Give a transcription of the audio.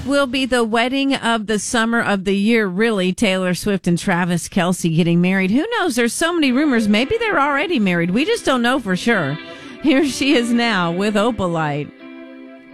will be the wedding of the summer of the year, really. Taylor Swift and Travis Kelce getting married. Who knows? There's so many rumors. Maybe they're already married. We just don't know for sure. Here she is now with Opalite.